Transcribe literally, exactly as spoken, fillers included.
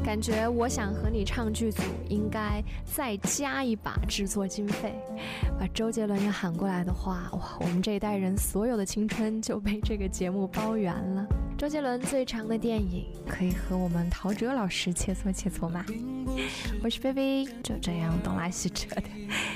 感觉我想和你唱剧组应该再加一把制作经费，把周杰伦也喊过来的话，哇，我们这一代人所有的青春就被这个节目包圆了。周杰伦最长的电影可以和我们陶喆老师切磋切磋吗？我是菲菲，就这样东拉西扯的